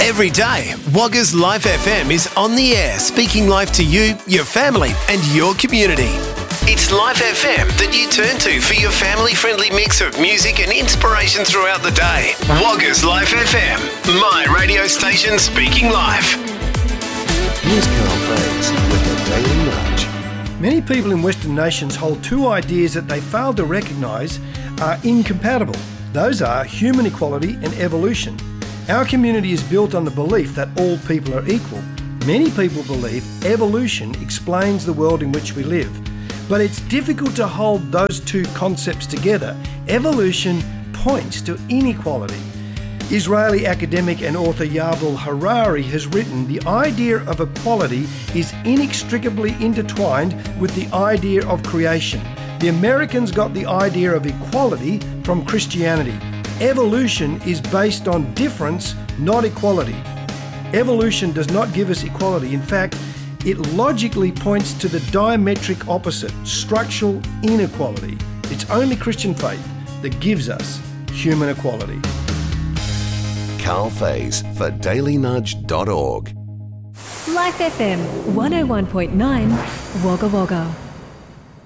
Every day, Wagga's Life FM is on the air, speaking life to you, your family and your community. It's Life FM that you turn to for your family-friendly mix of music and inspiration throughout the day. Wagga's Life FM, my radio station speaking life. Here's Carl Faze with the Daily Nudge. Many people in Western nations hold two ideas that they fail to recognise are incompatible. Those are human equality and evolution. Our community is built on the belief that all people are equal. Many people believe evolution explains the world in which we live. But it's difficult to hold those two concepts together. Evolution points to inequality. Israeli academic and author Yuval Harari has written, the idea of equality is inextricably intertwined with the idea of creation. The Americans got the idea of equality from Christianity. Evolution is based on difference, not equality. Evolution does not give us equality. In fact, it logically points to the diametric opposite, structural inequality. It's only Christian faith that gives us human equality. Carl Faze for dailynudge.org. Life FM 101.9 Wagga Wagga.